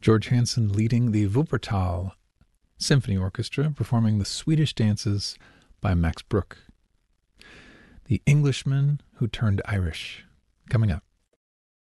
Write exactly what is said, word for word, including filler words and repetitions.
George Hansen leading the Wuppertal Symphony Orchestra, performing the Swedish dances by Max Bruch. The Englishman Who Turned Irish, coming up.